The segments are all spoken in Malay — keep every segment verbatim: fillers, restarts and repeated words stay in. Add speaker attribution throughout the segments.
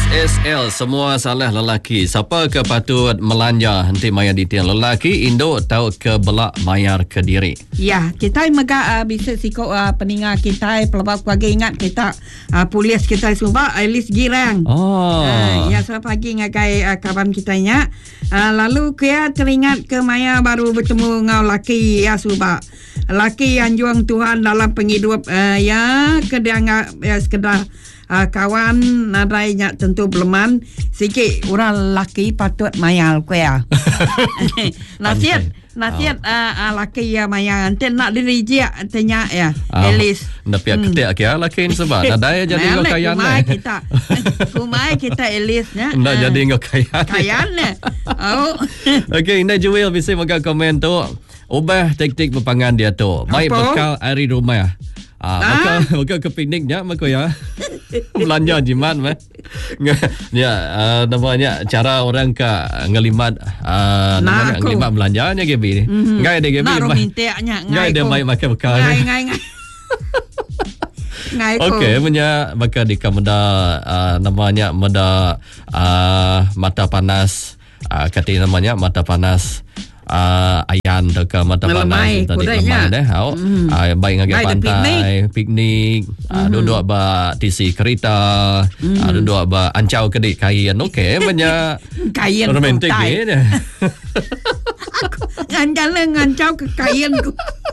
Speaker 1: S L, semua salah lelaki. Siapa ke patut melanja henti mayar di tiang lelaki, induk tahu ke belak mayar ke diri.
Speaker 2: Ya, kita mega uh, bisa sikok uh, peningat kita, pelabak pagi ingat kita uh, polis kita subak at least girang.
Speaker 1: Oh.
Speaker 2: Uh, ya, so pagi ngagai uh, kawan kita nya. Uh, lalu kia teringat ke maya baru bertemu ngau laki ya subak. Laki yang juang Tuhan dalam penghidup uh, ya kedangan ya sekedar Uh, kawan nadainya tentu beleman sikit orang laki patut mayal kue ya. nasihat nasihat oh. uh, uh, laki ya mayal nanti nak diri dia tanya ya oh. Elis
Speaker 1: nak pihak ketik ya laki ni sebab nadai jadi ngau kayan
Speaker 2: kumai kita kumai kita Elis nya
Speaker 1: nak uh, jadi ngau kayan
Speaker 2: kayan oh.
Speaker 1: Okey, Ina Jewel bisa makan komen tu ubah taktik berpangan dia tu baik bekal hari rumah. Ah, maka maka ke pikniknya maka ya belanja jimat mah. Ya, uh, namanya cara orang ke ngelimat uh, namanya ngelimat belanjanya Gaby ni. Mm-hmm. Ngai ada Gaby.
Speaker 2: Nak rominteknya
Speaker 1: ngai dia mai makan bekal.
Speaker 2: Ngai ngai ngai. Ngai ko. Okey,
Speaker 1: punya maka di kamera uh, namanya meda uh, mata panas uh, kata namanya mata panas Uh, ayan dekat mata panas tadi lemai deh hau mm. uh, baik ngagak pantai piknik uh, mm. duduk ba tisi kereta mm. uh, duduk ba ancau kedik kain okey banyak
Speaker 2: kain
Speaker 1: romantik ni
Speaker 2: aku nganjalan ngancau ke kain ku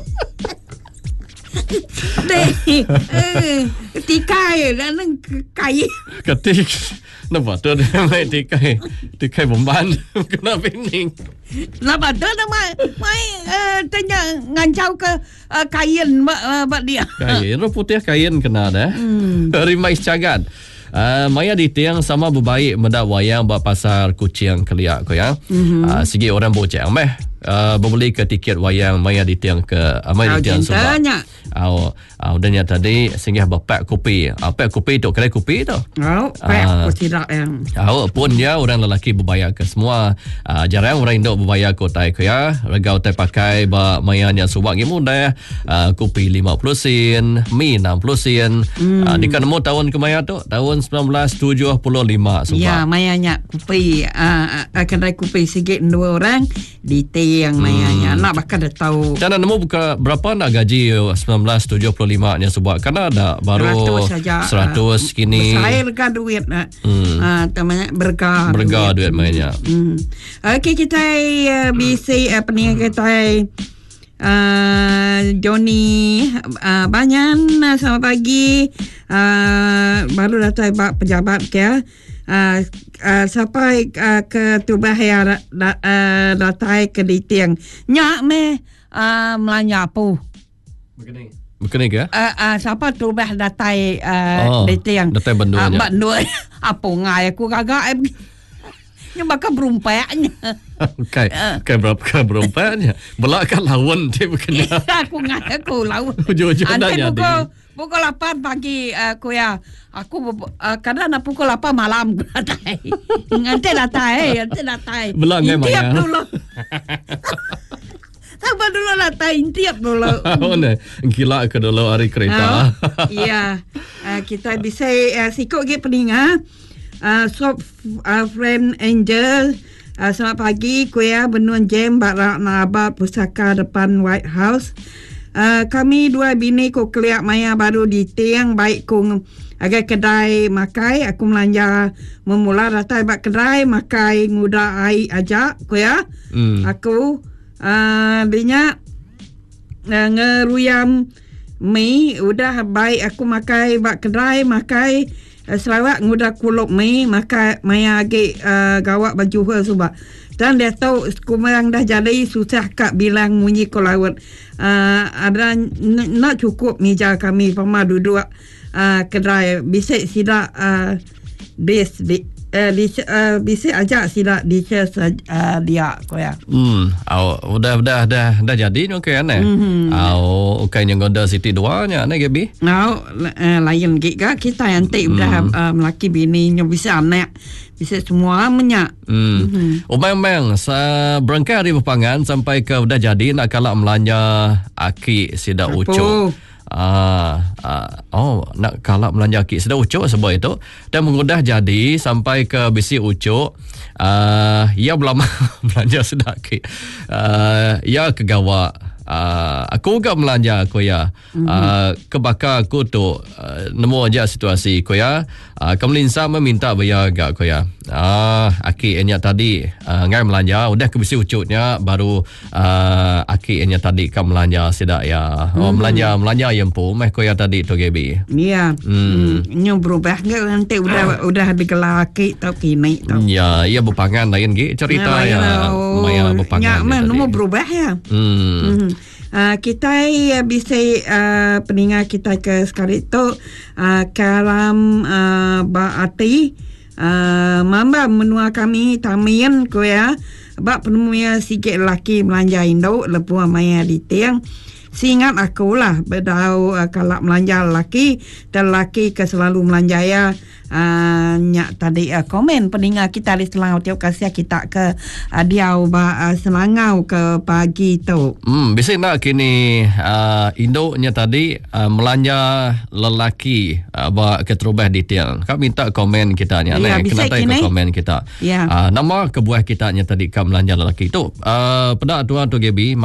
Speaker 2: deh eh tikai dan kain
Speaker 1: ketik nampak tu dia main tikai tikai bomban kena piknik.
Speaker 2: Nampak tu dia mai mai uh, tanya ngancau ke uh, kain uh, buat dia.
Speaker 1: Kain putih kain kena dah. Hmm. Rimai cagat. Uh, maya di tiang sama berbaik mendak wayang buat pasar kucing keliak ko ya. Mm-hmm. Uh, segi orang bocang meh uh, berbeli ke tiket wayang maya di tiang ke uh, maya di tiang sebab. Au au danya tadi singgah bapak kopi. Apa kopi tu kedai kopi tu.
Speaker 2: Au, pak kopi dak yang.
Speaker 1: Au pun ya orang lelaki berbayar ke semua. Uh, jarang orang Indo berbayar ko tai ko ya. Regau tai pakai ba mayanya subak gi mudah. Uh, kopi lima puluh sen, mi enam puluh sen. Mm. Uh, di kan mo tahun ke maya tu tahun sembilan belas tujuh puluh lima subak.
Speaker 2: Ya, mayanya kopi uh, uh, kedai kopi sikit dua orang di tiang mayanya. Hmm. Nak bakal dah tahu.
Speaker 1: Jangan nemu buka berapa nak gaji sembilan belas tujuh puluh lima nya sebab kan ada baru seratus kini.
Speaker 2: Saya lega duit nak. Hmm. Uh, tamanya berga.
Speaker 1: Berga duit, duit mainnya.
Speaker 2: Hmm. Okey kita uh, bisa apa ni kita uh, Johnny uh, Banyan uh, selamat pagi. Uh, baru datang pejabat ke uh, uh, sampai uh, ke Tubah ya da, uh, datang ke Ditiang nyak me uh, melanya apa
Speaker 1: begini begini ke
Speaker 2: uh, uh, siapa Tubah datang uh,
Speaker 1: oh,
Speaker 2: Ditiang
Speaker 1: datang banduanya
Speaker 2: uh, bandu apa ngai aku kagak nya bakal berumpaknya.
Speaker 1: Kai kai berapa kai berumpaknya. Belak kan lawan dia bukan.
Speaker 2: Aku ngai aku lawan.
Speaker 1: Ujung-ujung dah jadi.
Speaker 2: Pukul, pukul lapan pagi aku uh, ya. Aku uh, kadang nak pukul lapan malam datang. Nanti datang eh, nanti datang.
Speaker 1: Belak ngai maya.
Speaker 2: Tiap dulu. Sabar dulu datang tiap dulu.
Speaker 1: Oh ne, gila ke dulu hari kereta.
Speaker 2: Iya. Uh, kita bisa uh, sikok ge peningat. Uh, so uh, friend Angel uh, selamat pagi kuya Benua Jem Barak Nabat Pusaka depan White House. Uh, kami dua bini ko keliak maya baru di tiang baik ko agak kedai makai aku melanja memula datang bak kedai makai nguda ai ajak kuya. Mm. Aku uh, binyak uh, ngeruyam mi udah baik aku makai bak kedai makai Sarawak nguda kuluk mi maka maya agi uh, gawak baju he subak dan dia tahu kumang dah jadi susah kak bilang munyi ko laut uh, ada n- nak cukup meja kami pama duduk uh, kedai bisa sida uh, bis bi, uh, bisa uh, bisa aja sida di uh, dia ko ya
Speaker 1: hmm au udah udah dah dah jadi no kan eh mm-hmm. au kan yang ada city dua nya ne Gaby
Speaker 2: au uh, lain giga kita yang tak mm. udah uh, melaki bini nya bisa anak bisa semua menyak. Hmm.
Speaker 1: Mm-hmm. Umang-umang sa berangkai dari Pepangan sampai ke udah jadi nak kalak melanja aki sida ucuk. Ah, ah, oh, nak kalap melanja kit sudah ucuk sebab itu dan mengudah jadi sampai ke bisi ucuk. Ah, ia belum belanja sudah kit. Ah, ia kegawa. Uh, aku juga melanja aku ya. Mm-hmm. Uh, kebakar aku tu uh, nemu aja situasi aku ya. Uh, Kemelinsa meminta bayar agak aku ya. Ah, uh, aki enya tadi uh, ngai melanja udah kebisi ucutnya baru uh, aki enya tadi kam melanja sidak ya. Oh, mm-hmm. melanja melanja yang pun meh aku ya tadi tu Gaby.
Speaker 2: Ya. Hmm. Nyo berubah enggak nanti udah udah digelar aki tau kini tau.
Speaker 1: Ya, ia berpangan lain gitu cerita ya.
Speaker 2: Oh,
Speaker 1: Maya berpangan.
Speaker 2: Ya, mah nemu berubah ya.
Speaker 1: Hmm.
Speaker 2: Mm-hmm. Uh, kita uh, bisa uh, pendengar kita ke sekali tu uh, kalam uh, Baati uh, mamba menua kami tamian ko ya bak penemunya sikit lelaki melanja Indo lepuh maya di tiang singat aku lah bedau uh, kalau melanja lelaki dan lelaki ke selalu melanja ya uh, nyak tadi uh, komen pendengar kita di Selangau tiap kasih kita ke uh, diau ba uh, Selangau ke pagi tu.
Speaker 1: Hmm, bisa nak kini uh, Indo nya tadi uh, melanja lelaki uh, ba keterubah detail. Kau minta komen kita ni
Speaker 2: ya,
Speaker 1: aneh kena tahu ke komen kita.
Speaker 2: Ya.
Speaker 1: Uh, nama kebuah kita nya tadi kau melanja lelaki tu. Uh, pada tuan tu Gaby